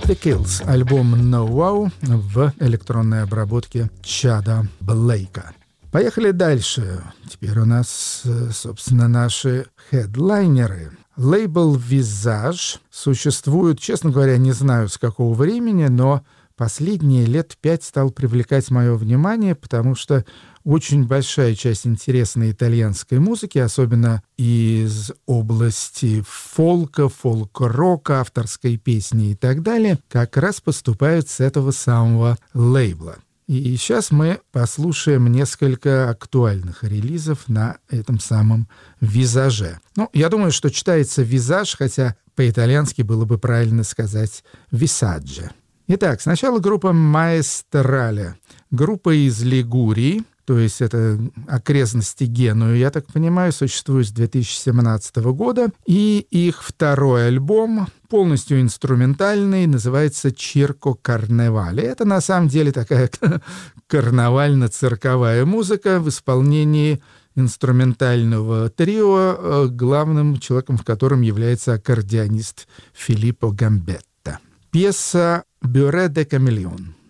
The Kills, альбом No Wow в электронной обработке Чада Блейка. Поехали дальше. Теперь у нас, собственно, наши хедлайнеры. Лейбл Visage существует, честно говоря, не знаю с какого времени, но последние лет 5 стал привлекать мое внимание, потому что очень большая часть интересной итальянской музыки, особенно из области фолка, фолк-рока, авторской песни и так далее, как раз поступают с этого самого лейбла. И сейчас мы послушаем несколько актуальных релизов на этом самом «Визаже». Ну, я думаю, что читается «Визаж», хотя по-итальянски было бы правильно сказать «Висаджи». Итак, сначала группа «Маэстрале». Группа из Лигурии, то есть это окрестности Генуи, я так понимаю, существует с 2017 года. И их второй альбом, полностью инструментальный, называется «Чирко Карневале». Это на самом деле такая карнавально-цирковая музыка в исполнении инструментального трио, главным человеком в котором является аккордеонист Филиппо Гамбетта. Пьеса «Бюре де Камелеон».